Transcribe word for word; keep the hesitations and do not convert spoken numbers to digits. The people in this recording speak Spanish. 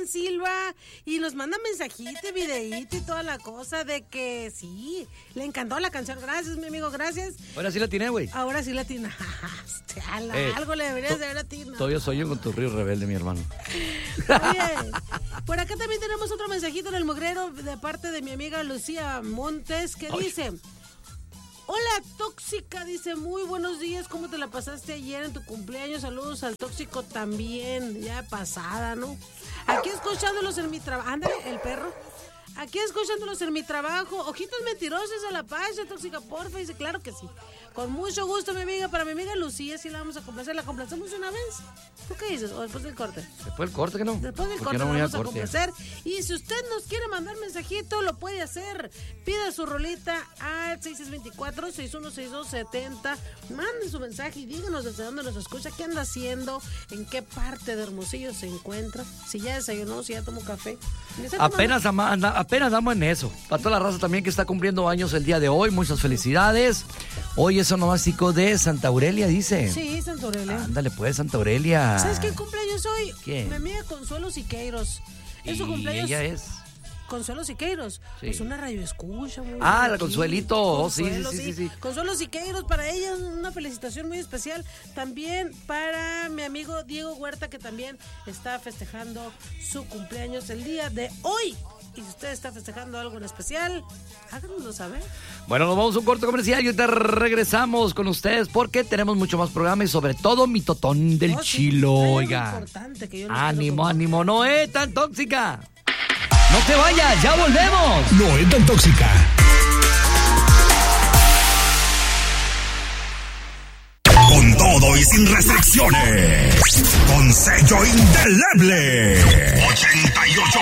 Silva y nos manda mensajito, videíto y toda la cosa de que sí, le encantó la canción. Gracias, mi amigo, gracias. Ahora sí la tiene, güey. Ahora sí la tiene. eh, Algo le deberías de haber atinado. Todavía soy yo con tu río rebelde, mi hermano. Oye, por acá también tenemos otro mensajito en el mugrero de parte de mi amiga Lucía Montes que Ay. dice... Hola, Tóxica, dice, muy buenos días, ¿cómo te la pasaste ayer en tu cumpleaños? Saludos al Tóxico también, ya pasada, ¿no? Aquí escuchándolos en mi trabajo, ándale, el perro. Aquí escuchándolos en mi trabajo, ojitos mentirosos a la paz, Tóxica, porfa, dice, claro que sí. Con mucho gusto, mi amiga, para mi amiga Lucía, sí la vamos a complacer, ¿la complacemos una vez? ¿Tú qué dices? ¿O después del corte? Después del corte, ¿que no? Después del corte no la vamos a, a complacer. Y si usted nos quiere mandar mensajito, lo puede hacer. Pida su rolita al seis seis dos cuatro, seis uno seis dos siete cero. Mande su mensaje y díganos desde dónde nos escucha, qué anda haciendo, en qué parte de Hermosillo se encuentra, si ya desayunó, si ya tomó café. Apenas, ama, anda, apenas damos en eso. Para toda la raza también que está cumpliendo años el día de hoy, muchas felicidades. Hoy es onomástico de Santa Aurelia, dice. Sí, Santa Aurelia. Ándale pues, Santa Aurelia. ¿Sabes qué cumpleaños hoy? ¿Quién? Mi amiga Consuelo Siqueiros. Es su ¿Y cumpleaños. ella es? Consuelo Siqueiros, sí. Pues una radio escucha. Muy ah, aquí. La Consuelito, Consuelo, oh, sí, sí, sí, sí, sí. Consuelo Siqueiros, para ella una felicitación muy especial. También para mi amigo Diego Huerta, que también está festejando su cumpleaños el día de hoy. Y si usted está festejando algo en especial, háganoslo saber. Bueno, nos vamos a un corto comercial y ahorita regresamos con ustedes porque tenemos mucho más programa y sobre todo mi totón del oh, chilo, sí. Oiga. Que yo ánimo, ánimo, no es tan tóxica. No te vayas, ya volvemos. No es tan tóxica. Con todo y sin restricciones. Con sello indeleble. ochenta y ocho